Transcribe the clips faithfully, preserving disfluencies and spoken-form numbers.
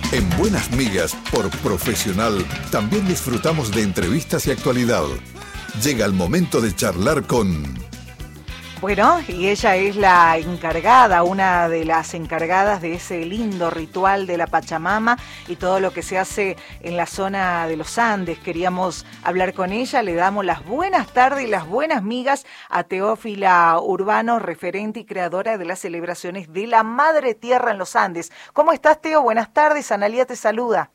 En Buenas Migas, por Profesional, también disfrutamos de entrevistas y actualidad. Llega el momento de charlar con... Bueno, y ella es la encargada, una de las encargadas de ese lindo ritual de la Pachamama y todo lo que se hace en la zona de los Andes. Queríamos hablar con ella, le damos las buenas tardes y las buenas migas a Teófila Urbano, referente y creadora de las celebraciones de la Madre Tierra en los Andes. ¿Cómo estás, Teo? Buenas tardes, Analía te saluda.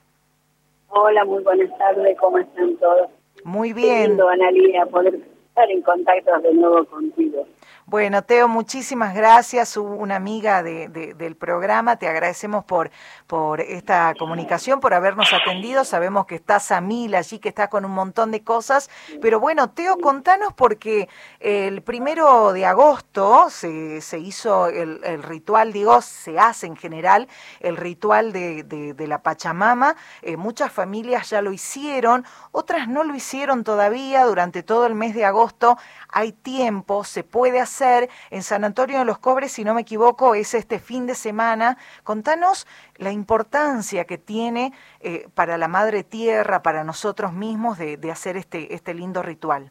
Hola, muy buenas tardes, ¿cómo están todos? Muy bien. Qué lindo, Analía, poder estar en contacto de nuevo contigo. Bueno, Teo, muchísimas gracias, una amiga de, de, del programa, te agradecemos por, por esta comunicación, por habernos atendido, sabemos que estás a mil allí, que estás con un montón de cosas, pero bueno, Teo, contanos porque el primero de agosto se, se hizo el, el ritual, digo, se hace en general el ritual de, de, de la Pachamama, eh, muchas familias ya lo hicieron, otras no lo hicieron todavía, durante todo el mes de agosto hay tiempo, se puede hacer. En San Antonio de los Cobres, si no me equivoco, es este fin de semana. Contanos la importancia que tiene eh, para la Madre Tierra, para nosotros mismos, de, de hacer este este lindo ritual.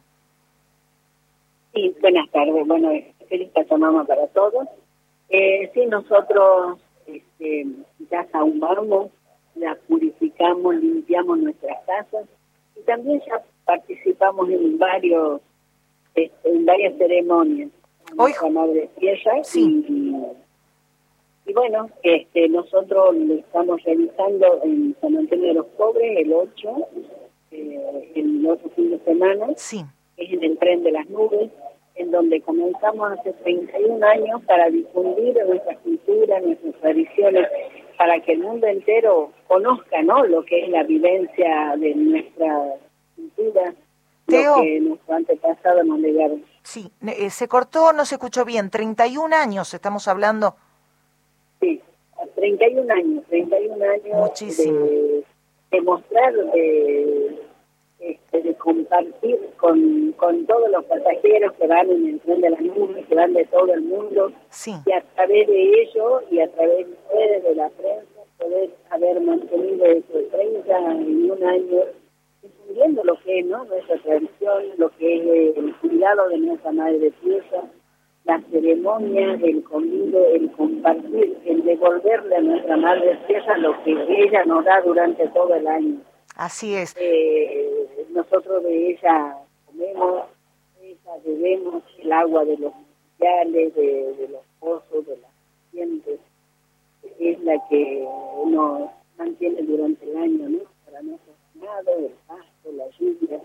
Sí, buenas tardes. Bueno, feliz Pachamama para todos. Eh, sí, nosotros este, ya sahumamos, ya purificamos, limpiamos nuestras casas y también ya participamos en varios este, en varias ceremonias. Hoy, la Madre Tierra, sí. y, y bueno, este, nosotros lo estamos realizando en San Antonio de los Cobres el ocho, eh, el otro fin de semana, sí. es en el Tren de las Nubes, en donde comenzamos hace treinta y un años para difundir nuestra cultura, nuestras tradiciones, para que el mundo entero conozca, ¿no?, lo que es la vivencia de nuestra cultura, Teo, lo que nuestro antepasado nos legaron. Sí, eh, se cortó, no se escuchó bien, treinta y un años estamos hablando. Sí, treinta y un años, treinta y un años. Muchísimo. De, de mostrar, de, de, de compartir con, con todos los pasajeros que van en el Tren de las Nubes, que van de todo el mundo, sí. Y a través de ello y a través de ustedes, de la prensa, poder haber mantenido esos treinta y un años difundiendo lo que es, ¿no?, nuestra tradición, lo que es el cuidado de nuestra Madre Tierra, la ceremonia, el convivio, el compartir, el devolverle a nuestra Madre Tierra lo que ella nos da durante todo el año. Así es. Eh, nosotros de ella comemos, de ella bebemos el agua de los manantiales, de, de los pozos, de las fuentes, es la que nos mantiene durante el año, ¿no?, para nosotros. El pasto, la lluvia.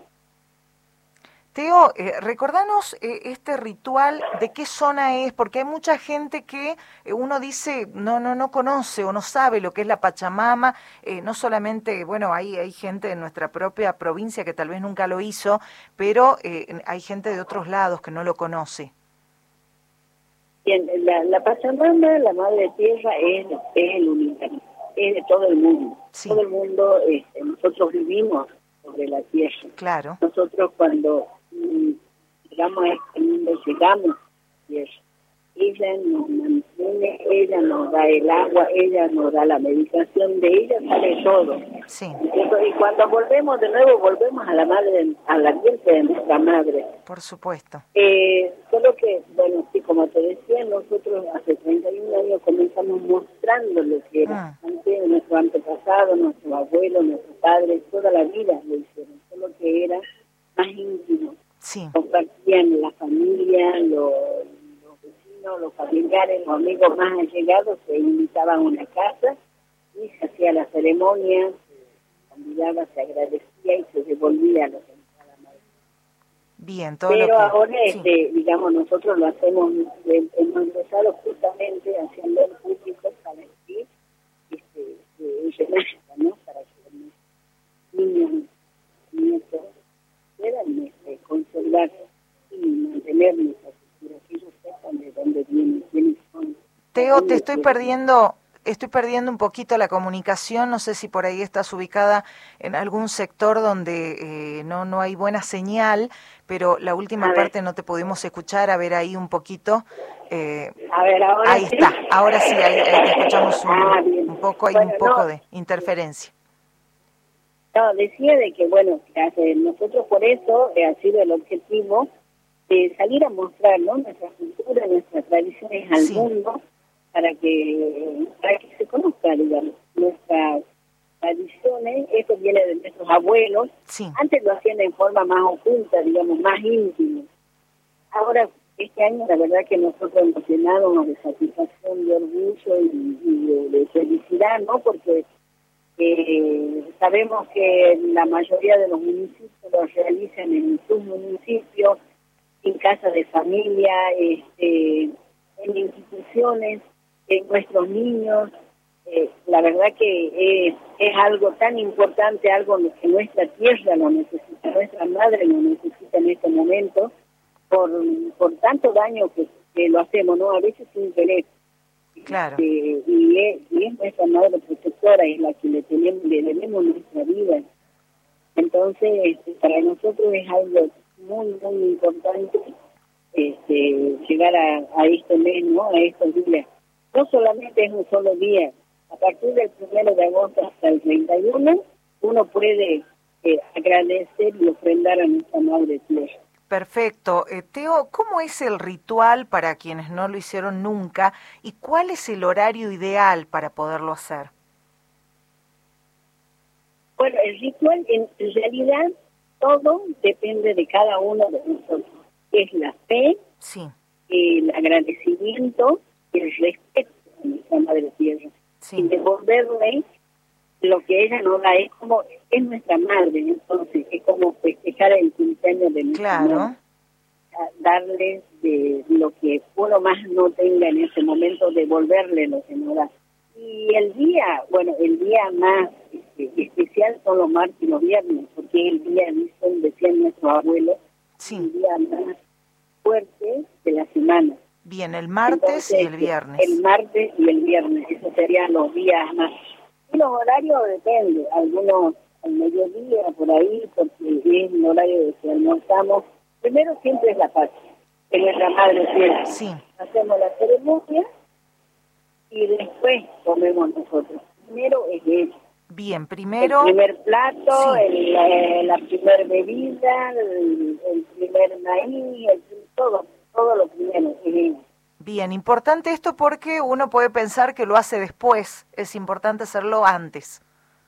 Teo, eh, recordanos eh, este ritual, de qué zona es, porque hay mucha gente que eh, uno dice no no no conoce o no sabe lo que es la Pachamama, eh, no solamente, bueno, hay hay gente en nuestra propia provincia que tal vez nunca lo hizo, pero eh, hay gente de otros lados que no lo conoce. Bien, la, la Pachamama, la Madre Tierra, es, es el unitario, es de todo el mundo. Sí. Todo el mundo, este, nosotros vivimos sobre la tierra. Claro. Nosotros cuando mm, llegamos a este mundo, llegamos a la tierra. Ella nos mantiene, ella nos da el agua, ella nos da la medicación, de ella sale todo. Sí. Y cuando volvemos de nuevo, volvemos a la madre, a la vientre de nuestra madre. Por supuesto. Eh, solo que, bueno, sí, como te decía, nosotros hace treinta y un años comenzamos mostrando lo que era Ah. antes, nuestro antepasado, nuestro abuelo, nuestro padre, toda la vida lo hicieron, solo que era más íntimo. Sí. Compartían la familia, los, los vecinos, los familiares, los amigos más allegados, se invitaban a una casa y se hacía la ceremonia, se convidaba, se agradecía y se devolvía a los que cada madre. Bien, todo Pero lo que... ahora, sí. este, digamos, nosotros lo hacemos, eh, hemos empezado justamente haciendo el público para que este, eh, ella nazca, ¿no? Para que los niños, nietos, puedan este, conservar y mantener nuestra cultura, que ellos sepan de dónde vienen, quiénes son. Teo, te estoy perdiendo, estoy perdiendo un poquito la comunicación, no sé si por ahí estás ubicada en algún sector donde eh, no, no hay buena señal, pero la última parte no te pudimos escuchar, a ver ahí un poquito. Eh, a ver, ahora ahí sí. está, ahora sí, ahí, ahí te escuchamos un, ah, un poco, hay bueno, un poco no, de interferencia. No, decía de que, bueno, que nosotros por eso eh, ha sido el objetivo de salir a mostrar, ¿no?, nuestra cultura, nuestras tradiciones al Sí. mundo, para que para que se conozca, digamos, nuestras tradiciones. Esto viene de nuestros abuelos. Sí. Antes lo hacían en forma más oculta, digamos, más íntima. Ahora, este año, la verdad que nosotros hemos llenado de satisfacción, de orgullo y, y de, de felicidad, ¿no?, porque eh, sabemos que la mayoría de los municipios lo realizan en sus municipios, en casas de familia, este, en instituciones, en nuestros niños. Eh, la verdad que es, es algo tan importante, algo que nuestra tierra lo necesita, nuestra madre lo necesita en este momento, por, por tanto daño que, que lo hacemos, ¿no?, a veces sin querer. Claro. Este, y, es, y es nuestra madre protectora, es la que le tenemos, le debemos nuestra vida. Entonces, este, para nosotros es algo muy, muy importante este, llegar a, a este mes, ¿no?, a estos días. No solamente es un solo día, a partir del primero de agosto hasta el treinta y uno, uno puede eh, agradecer y ofrendar a nuestra madre tierra. Perfecto. Eh, Teo, ¿cómo es el ritual para quienes no lo hicieron nunca y cuál es el horario ideal para poderlo hacer? Bueno, el ritual, en realidad, todo depende de cada uno de nosotros. Es la fe, sí, el agradecimiento, el respeto a nuestra madre tierra. Sí. Y devolverle lo que ella nos da. Es como, es nuestra madre, entonces, es como festejar el cumpleaños de nuestra Claro. madre. Darle de lo que uno más no tenga en ese momento, devolverle lo que nos da. Y el día, bueno, el día más este, especial son los martes y los viernes, porque es el día, dicen, decían nuestros abuelos, Sí. el día más fuerte de la semana. Bien, el martes Entonces, y el viernes. El martes y el viernes, esos serían los días más. Y los horarios depende, algunos al mediodía, por ahí, porque es el horario de que almorzamos. Primero siempre es la patria, que nuestra madre tierra. Sí. Hacemos la ceremonia y después comemos nosotros. Primero es eso. Bien, primero... El primer plato, Sí. el, la, la primer bebida, el, el primer maíz, el, todo, todo lo primero es eso. Bien, importante esto porque uno puede pensar que lo hace después, es importante hacerlo antes.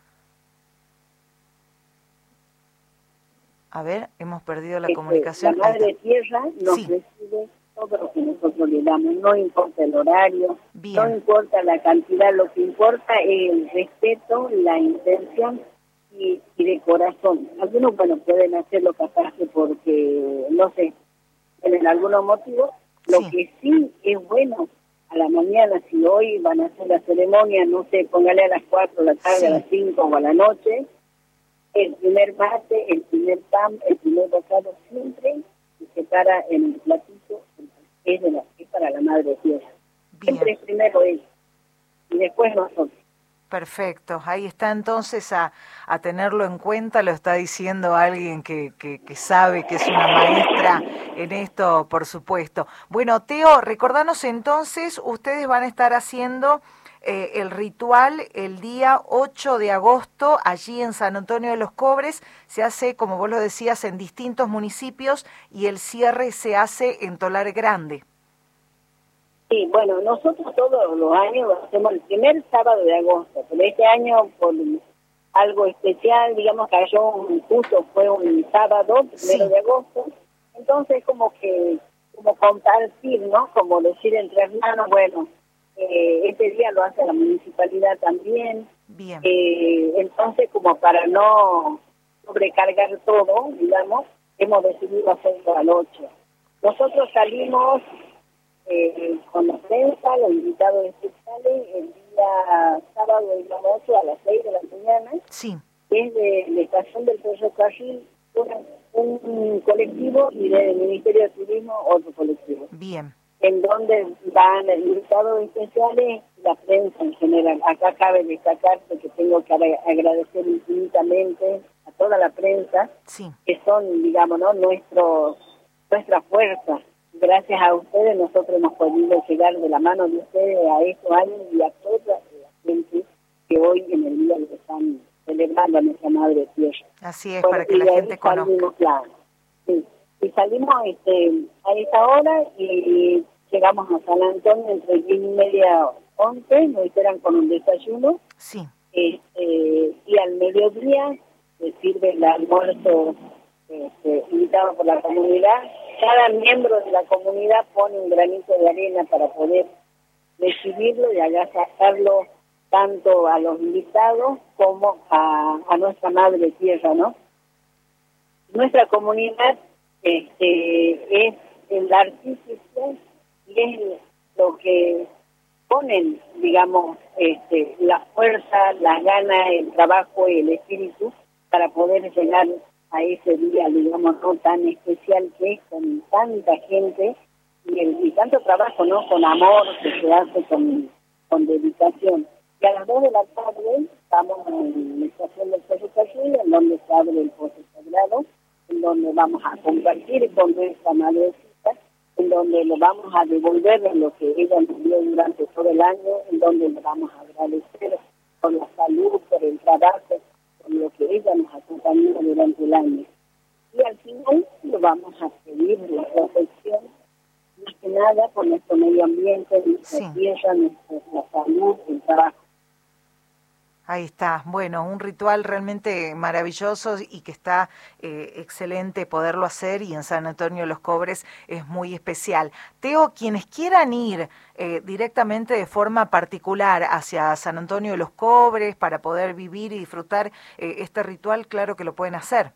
A ver, hemos perdido la Este, comunicación. La Madre Tierra nos Sí. recibe todo lo que nosotros le damos, no importa el horario, Bien. no importa la cantidad, lo que importa es el respeto, la intención y, y de corazón. Algunos, bueno, pueden hacerlo capaz que porque, no sé, tienen algunos motivos. Lo Sí. que sí es bueno, a la mañana, si hoy van a hacer la ceremonia, no sé, póngale a las cuatro de la tarde, Sí. a las cinco o a la noche, el primer mate, el primer pan, el primer bocado, siempre se separa en el platito, es, de la, es para la Madre Tierra. Bien. Siempre es primero él, y después nosotros. Perfecto, ahí está entonces a, a tenerlo en cuenta, lo está diciendo alguien que, que, que sabe que es una maestra en esto, por supuesto. Bueno, Teo, recordanos entonces, ustedes van a estar haciendo eh, el ritual el día ocho de agosto, allí en San Antonio de los Cobres, se hace, como vos lo decías, en distintos municipios y el cierre se hace en Tolar Grande. Sí, bueno, nosotros todos los años lo hacemos el primer sábado de agosto, pero este año por algo especial, digamos, cayó un justo, fue un sábado, primero Sí. de agosto, entonces como que, como compartir, ¿no? Como decir entre hermanos, bueno, eh, este día lo hace la municipalidad también, Bien. eh, entonces como para no sobrecargar todo, digamos, hemos decidido hacerlo al ocho. Nosotros salimos... Eh, con la prensa, los invitados especiales, el día sábado de la noche a las seis de la mañana, Sí. desde la estación del ferrocarril, un, un colectivo y del Ministerio de Turismo otro colectivo. Bien. en donde van invitados especiales y la prensa en general. Acá cabe destacarse que tengo que agradecer infinitamente a toda la prensa, sí. que son, digamos, ¿no? Nuestro, nuestra fuerza. Gracias a ustedes nosotros hemos podido llegar de la mano de ustedes a estos años y a toda la gente que hoy en el día lo están celebrando a nuestra Madre Tierra. Así es, bueno, para que la gente conozca. Salimos, claro, sí. Y salimos este, a esa hora y llegamos a San Antonio entre diez y media, once, nos esperan con un desayuno. Sí. Este, y al mediodía se sirve el almuerzo este, invitado por la comunidad. Cada miembro de la comunidad pone un granito de arena para poder recibirlo y agasajarlo tanto a los invitados como a, a nuestra Madre Tierra, ¿no? Nuestra comunidad este, es el artífice y es lo que ponen, digamos, este, la fuerza, las ganas, el trabajo y el espíritu para poder llegar a ese día, digamos, no tan especial que es, con tanta gente y, el, y tanto trabajo, ¿no? Con amor que se hace con, con dedicación. Y a las dos de la tarde estamos en la estación del ferrocarril, en donde se abre el pozo sagrado, en donde vamos a compartir con nuestra madrecita, en donde le vamos a devolver lo que ella nos dio durante todo el año, en donde le vamos a agradecer por la salud, por el trabajo, por lo que ella nos acompañó durante el año. Y al final lo vamos a pedir la protección, más que nada por nuestro medio ambiente, nuestra sí. tierra, nuestra salud, el trabajo. Ahí está. Bueno, un ritual realmente maravilloso y que está eh, excelente poderlo hacer, y en San Antonio de los Cobres es muy especial. Teo, quienes quieran ir eh, directamente de forma particular hacia San Antonio de los Cobres para poder vivir y disfrutar eh, este ritual, claro que lo pueden hacer.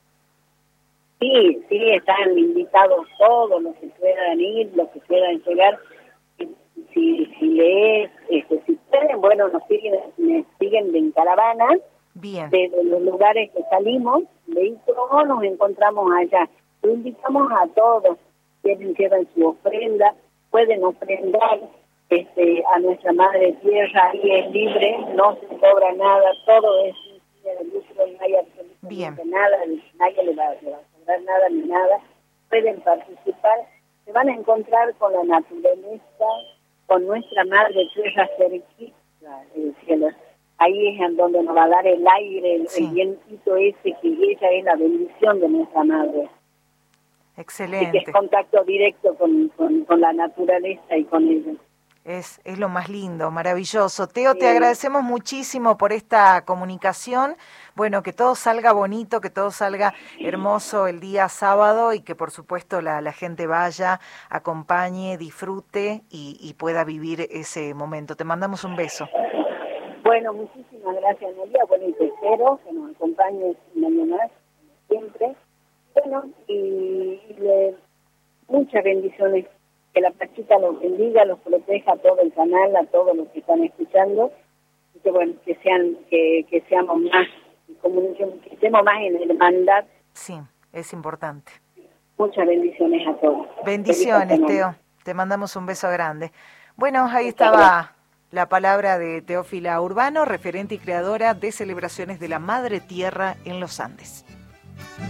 Sí, sí, están invitados todos los que puedan ir, los que puedan llegar. Si, si lees, este, si pueden, bueno, nos siguen, nos siguen en caravana. Bien. De, de los lugares que salimos, vehículos, nos encontramos allá. Lo invitamos a todos, quieren llevar su ofrenda, pueden ofrendar este, a nuestra Madre Tierra, ahí es libre, no se cobra nada, todo es de lucro, no hay absolutamente nada, nadie le va, le va a cobrar nada ni nada, pueden participar, se van a encontrar con la naturaleza, con nuestra Madre Tierra cerquita del cielo. Ahí es en donde nos va a dar el aire, el, sí. el vientito ese, que ella es la bendición de nuestra Madre. Excelente. Y que es contacto directo con, con, con la naturaleza y con ella. Es, es lo más lindo, maravilloso. Teo, sí. te agradecemos muchísimo por esta comunicación. Bueno, que todo salga bonito, que todo salga hermoso el día sábado y que por supuesto la, la gente vaya, acompañe, disfrute y, y pueda vivir ese momento. Te mandamos un beso. Bueno, muchísimas gracias, Nelia. Bueno, y te espero que nos acompañes un año más, siempre. Bueno, y, y le, muchas bendiciones. Que la Pachita los bendiga, los proteja a todo el canal, a todos los que están escuchando, y que bueno, que sean, que, que seamos más, que estemos más en hermandad. Sí, es importante. Muchas bendiciones a todos. Bendiciones, Teo. Te mandamos un beso grande. Bueno, ahí estaba la palabra de Teófila Urbano, referente y creadora de celebraciones de la Madre Tierra en los Andes.